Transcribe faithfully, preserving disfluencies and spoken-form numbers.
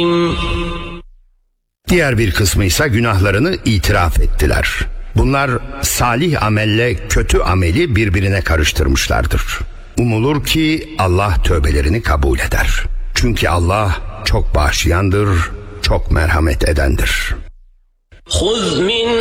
Diğer bir kısmı ise günahlarını itiraf ettiler. Bunlar salih amelle kötü ameli birbirine karıştırmışlardır. Umulur ki Allah tövbelerini kabul eder. Çünkü Allah çok bağışlayandır, çok merhamet edendir.